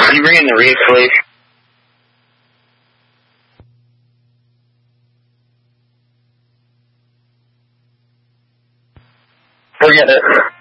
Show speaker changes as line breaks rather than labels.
Can you bring in the reef, please? Forget it.